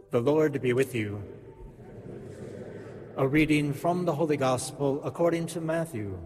The Lord be with you. A reading from the Holy Gospel according to Matthew.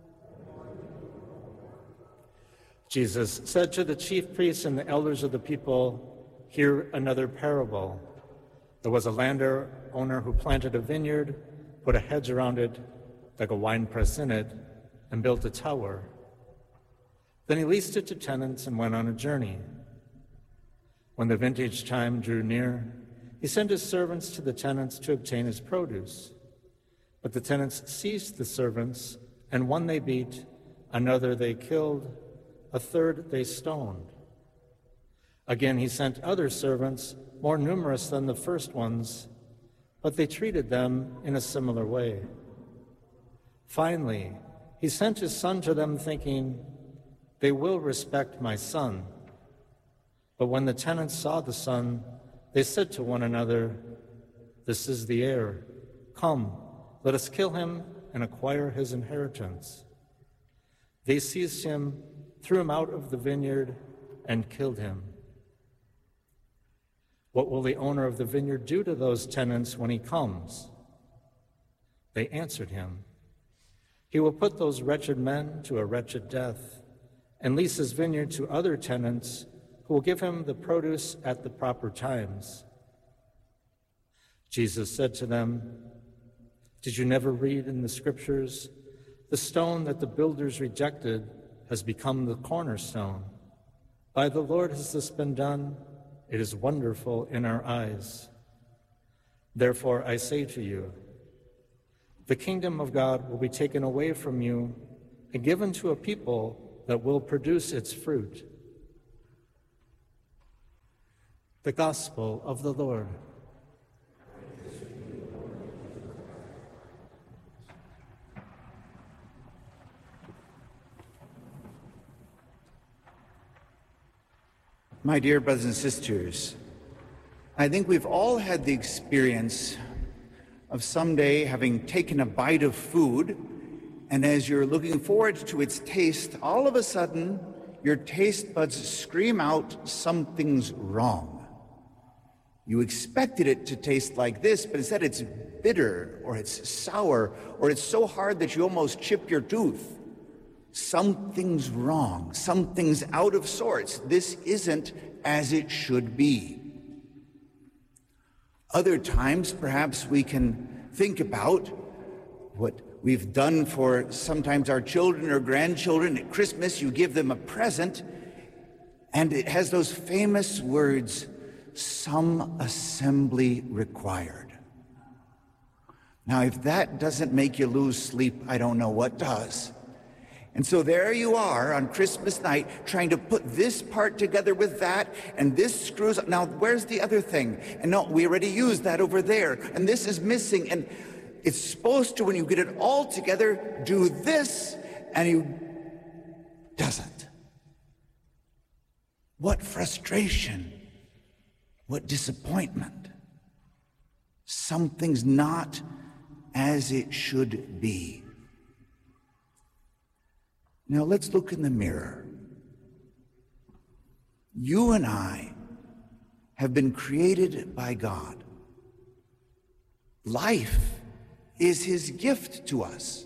Jesus said to the chief priests and the elders of the people, "Hear another parable. There was a landowner who planted a vineyard, put a hedge around it, dug a winepress in it, and built a tower. Then he leased it to tenants and went on a journey. When the vintage time drew near, he sent his servants to the tenants to obtain his produce. But the tenants seized the servants, and one they beat, another they killed, a third they stoned. Again he sent other servants, more numerous than the first ones, but they treated them in a similar way. Finally, he sent his son to them, thinking, 'They will respect my son.' But when the tenants saw the son, they said to one another, 'This is the heir. Come, let us kill him and acquire his inheritance.' They seized him, threw him out of the vineyard, and killed him. What will the owner of the vineyard do to those tenants when he comes?" They answered him, "He will put those wretched men to a wretched death and lease his vineyard to other tenants who will give him the produce at the proper times." Jesus said to them, "Did you never read in the scriptures, 'The stone that the builders rejected has become the cornerstone. By the Lord has this been done. It is wonderful in our eyes.' Therefore I say to you, the kingdom of God will be taken away from you and given to a people that will produce its fruit." The Gospel of the Lord. My dear brothers and sisters, I think we've all had the experience of someday having taken a bite of food, and as you're looking forward to its taste, all of a sudden your taste buds scream out, "Something's wrong." You expected it to taste like this, but instead it's bitter, or it's sour, or it's so hard that you almost chip your tooth. Something's wrong. Something's out of sorts. This isn't as it should be. Other times, perhaps we can think about what we've done for sometimes our children or grandchildren. At Christmas, you give them a present, and it has those famous words, "Some assembly required." Now, if that doesn't make you lose sleep, I don't know what does. And so there you are on Christmas night trying to put this part together with that, and this screws up. Now, where's the other thing? And no, we already used that over there, and this is missing. And it's supposed to, when you get it all together, do this, and he doesn't. What frustration. What disappointment. Something's not as it should be. Now let's look in the mirror. You and I have been created by God. Life is his gift to us.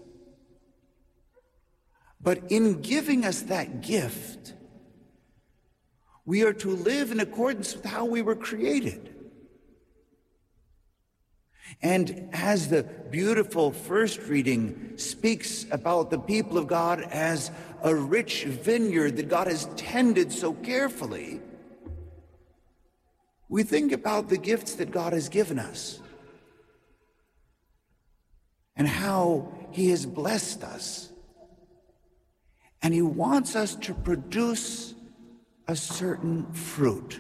But in giving us that gift, we are to live in accordance with how we were created. And as the beautiful first reading speaks about the people of God as a rich vineyard that God has tended so carefully, we think about the gifts that God has given us and how he has blessed us. And he wants us to produce a certain fruit.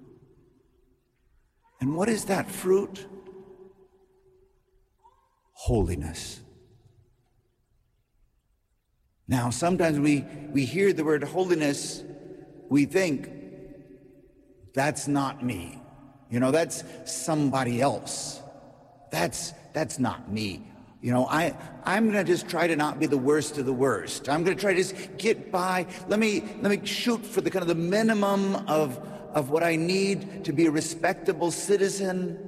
And what is that fruit? Holiness. Now, sometimes we hear the word holiness, we think, that's not me. You know, that's somebody else. That's not me. You know, I'm going to just try to not be the worst of the worst. I'm going to try to just get by. Let me shoot for the kind of the minimum of of what I need to be a respectable citizen.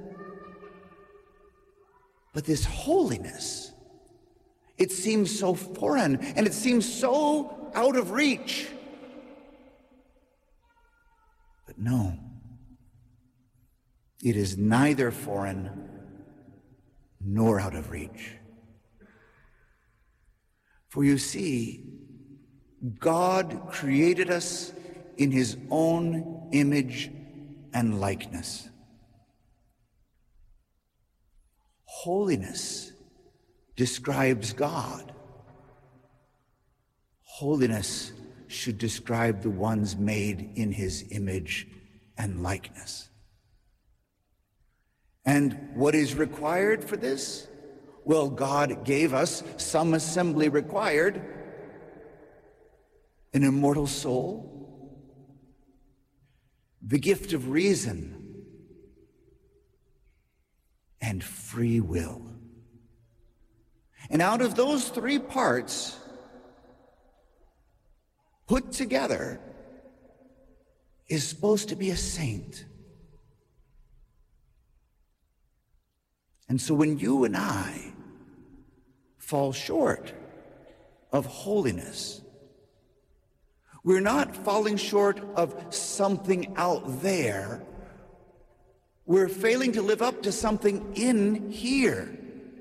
But this holiness, it seems so foreign and it seems so out of reach. But no, it is neither foreign nor out of reach. For you see, God created us in his own image and likeness. Holiness describes God. Holiness should describe the ones made in his image and likeness. And what is required for this? Well, God gave us some assembly required: an immortal soul, the gift of reason, and free will. And out of those three parts put together is supposed to be a saint. And so when you and I fall short of holiness, we're not falling short of something out there. We're failing to live up to something in here.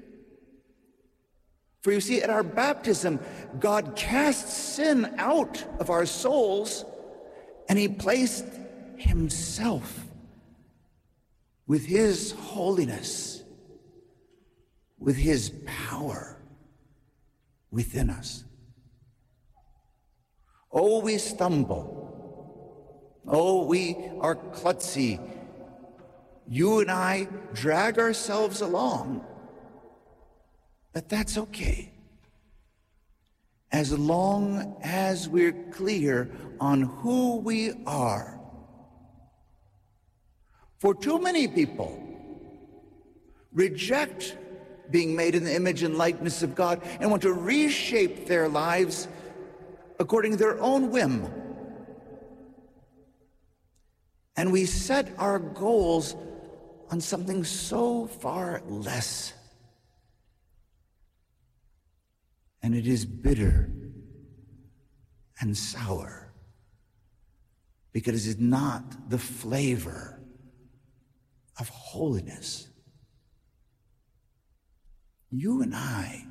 For you see, at our baptism, God cast sin out of our souls, and he placed himself with his holiness, with his power within us. Oh, we stumble. Oh, we are klutzy. You and I drag ourselves along. But that's okay, as long as we're clear on who we are. For too many people reject being made in the image and likeness of God and want to reshape their lives according to their own whim. And we set our goals on something so far less. And it is bitter and sour because it is not the flavor of holiness. You and I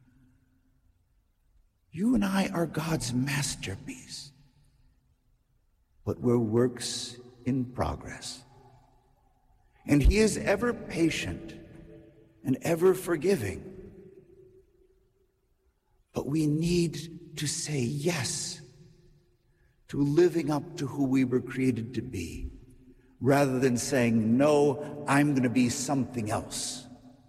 are God's masterpiece, but we're works in progress. And he is ever patient and ever forgiving. But we need to say yes to living up to who we were created to be, rather than saying, no, I'm going to be something else.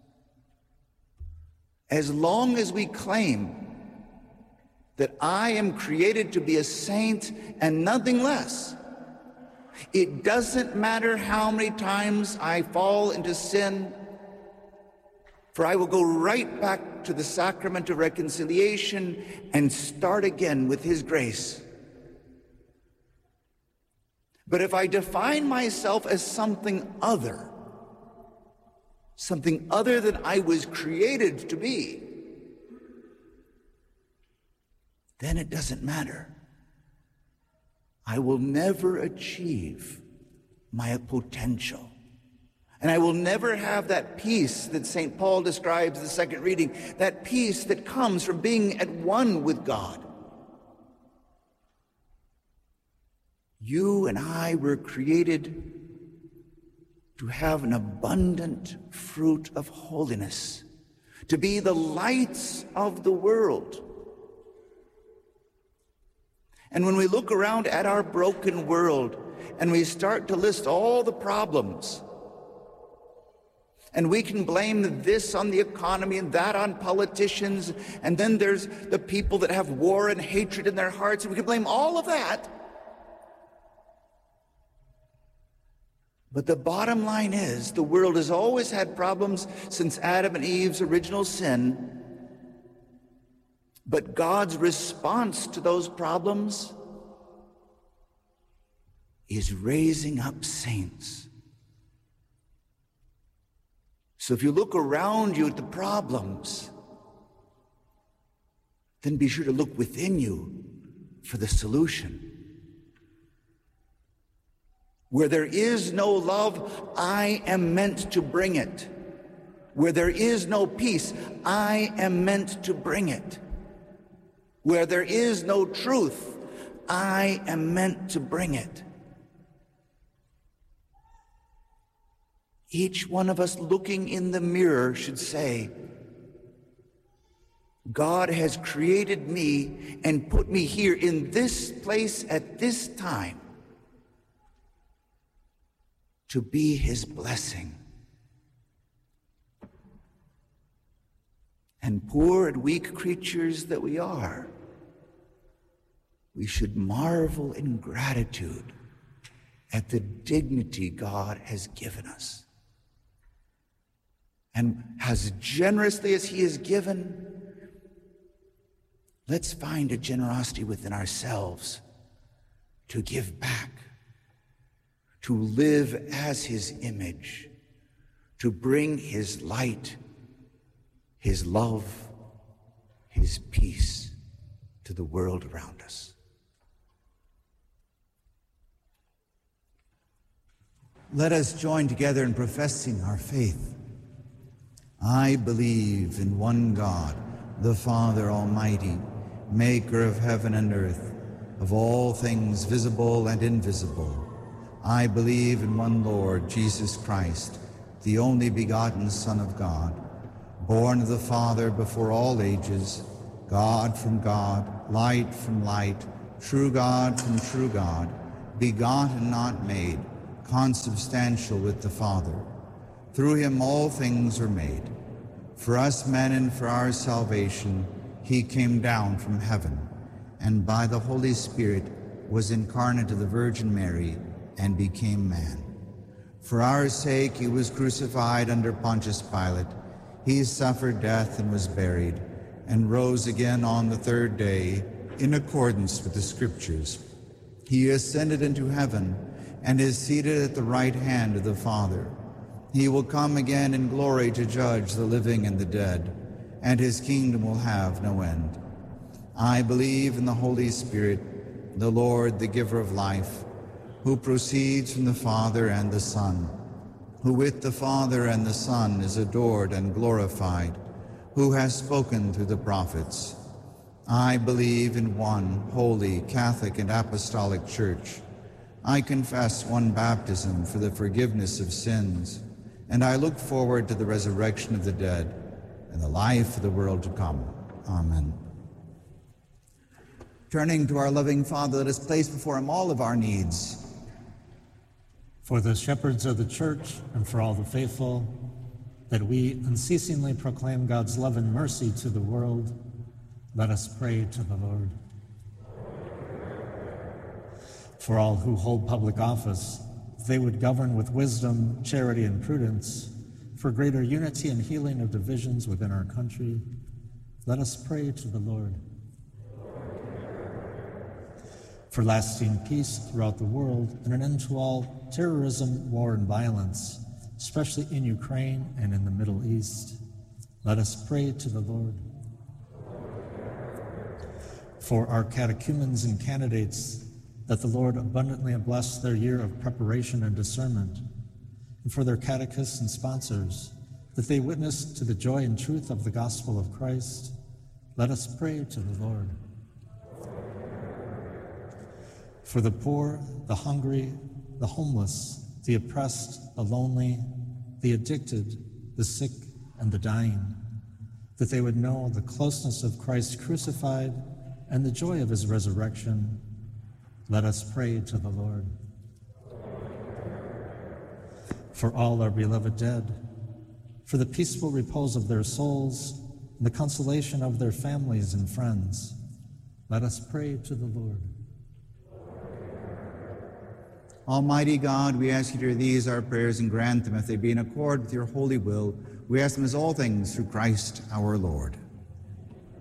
As long as we claim that I am created to be a saint and nothing less, it doesn't matter how many times I fall into sin, for I will go right back to the sacrament of reconciliation and start again with his grace. But if I define myself as something other than I was created to be, then it doesn't matter. I will never achieve my potential. And I will never have that peace that St. Paul describes in the second reading, that peace that comes from being at one with God. You and I were created to have an abundant fruit of holiness, to be the lights of the world. And when we look around at our broken world and we start to list all the problems, and we can blame this on the economy and that on politicians, and then there's the people that have war and hatred in their hearts, and we can blame all of that. But the bottom line is, the world has always had problems since Adam and Eve's original sin. But God's response to those problems is raising up saints. So if you look around you at the problems, then be sure to look within you for the solution. Where there is no love, I am meant to bring it. Where there is no peace, I am meant to bring it. Where there is no truth, I am meant to bring it. Each one of us looking in the mirror should say, God has created me and put me here in this place at this time to be his blessing. And poor and weak creatures that we are, we should marvel in gratitude at the dignity God has given us. And as generously as he has given, let's find a generosity within ourselves to give back, to live as his image, to bring his light, his love, his peace to the world around us. Let us join together in professing our faith. I believe in one God, the Father Almighty, maker of heaven and earth, of all things visible and invisible. I believe in one Lord, Jesus Christ, the only begotten Son of God, born of the Father before all ages, God from God, light from light, true God from true God, begotten, not made, consubstantial with the Father. Through him all things were made. For us men and for our salvation, he came down from heaven, and by the Holy Spirit was incarnate of the Virgin Mary, and became man. For our sake he was crucified under Pontius Pilate. He suffered death and was buried, and rose again on the third day, in accordance with the Scriptures. He ascended into heaven, and is seated at the right hand of the Father. He will come again in glory to judge the living and the dead, and his kingdom will have no end. I believe in the Holy Spirit, the Lord, the giver of life, who proceeds from the Father and the Son, who with the Father and the Son is adored and glorified, who has spoken through the prophets. I believe in one holy, Catholic, and Apostolic Church. I confess one baptism for the forgiveness of sins, and I look forward to the resurrection of the dead and the life of the world to come. Amen. Turning to our loving Father, let us place before him all of our needs. For the shepherds of the Church and for all the faithful, that we unceasingly proclaim God's love and mercy to the world, let us pray to the Lord. For all who hold public office, they would govern with wisdom, charity, and prudence, for greater unity and healing of divisions within our country, let us pray to the Lord. For lasting peace throughout the world and an end to all terrorism, war, and violence, especially in Ukraine and in the Middle East, let us pray to the Lord. For our catechumens and candidates, that the Lord abundantly bless their year of preparation and discernment, and for their catechists and sponsors, that they witness to the joy and truth of the gospel of Christ, let us pray to the Lord. For the poor, the hungry, the homeless, the oppressed, the lonely, the addicted, the sick, and the dying, that they would know the closeness of Christ crucified and the joy of his resurrection, let us pray to the Lord. For all our beloved dead, for the peaceful repose of their souls and the consolation of their families and friends, let us pray to the Lord. Almighty God, we ask you to hear these our prayers and grant them if they be in accord with your holy will. We ask them as all things through Christ our Lord.